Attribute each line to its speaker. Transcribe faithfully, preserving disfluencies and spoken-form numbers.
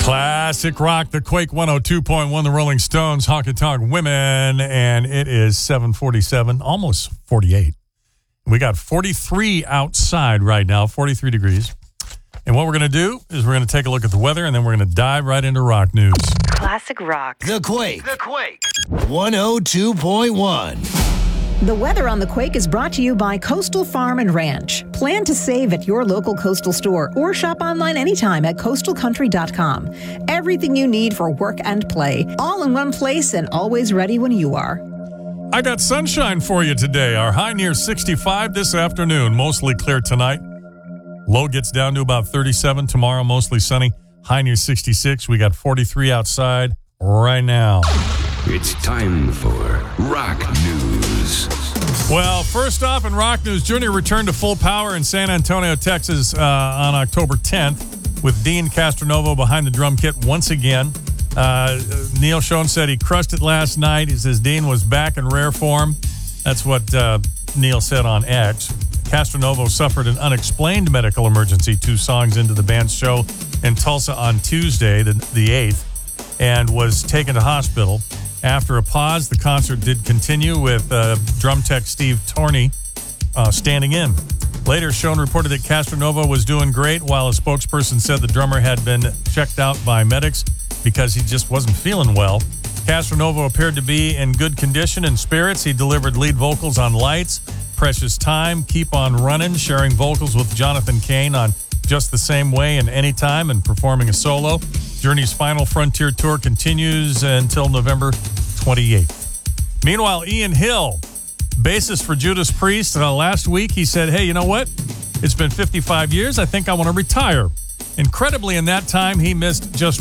Speaker 1: Classic rock, the Quake one oh two point one, the Rolling Stones, Honky Tonk Women, and it is seven forty-seven, almost forty-eight. We got forty-three outside right now, forty-three degrees. And what we're going to do is we're going to take a look at the weather, and then we're going to dive right into rock news.
Speaker 2: Classic rock.
Speaker 3: The Quake. The Quake. one oh two point one.
Speaker 4: The weather on the Quake is brought to you by Coastal Farm and Ranch. Plan to save at your local Coastal store or shop online anytime at coastal country dot com. Everything you need for work and play, all in one place and always ready when you are.
Speaker 1: I got sunshine for you today. Our high near sixty-five this afternoon, mostly clear tonight. Low gets down to about thirty-seven tomorrow, mostly sunny. High near sixty-six. We got forty-three outside right now.
Speaker 5: It's time for Rock News.
Speaker 1: Well, first off in Rock News, Journey returned to full power in San Antonio, Texas uh, on October tenth with Dean Castronovo behind the drum kit once again. Uh, Neil Schon said he crushed it last night. He says Dean was back in rare form. That's what uh, Neil said on X. Castronovo suffered an unexplained medical emergency two songs into the band's show in Tulsa on Tuesday, the, the eighth, and was taken to hospital. After a pause, the concert did continue with uh, drum tech Steve Torney uh, standing in. Later, Schon reported that Castronovo was doing great, while a spokesperson said the drummer had been checked out by medics because he just wasn't feeling well. Castronovo appeared to be in good condition and spirits. He delivered lead vocals on Lights, Precious Time, Keep On Running, sharing vocals with Jonathan Cain on Just the Same Way and Anytime, and performing a solo. Journey's final Frontier Tour continues until November twenty-eighth. Meanwhile, Ian Hill, bassist for Judas Priest, uh, last week he said, hey, you know what? It's been fifty-five years. I think I want to retire. Incredibly, in that time, he missed just